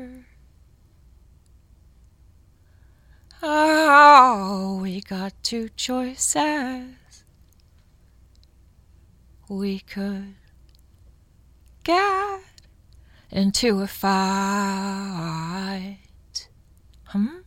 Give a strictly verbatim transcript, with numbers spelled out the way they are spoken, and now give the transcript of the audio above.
Oh, we got two choices. We could get into a fight. Hmm?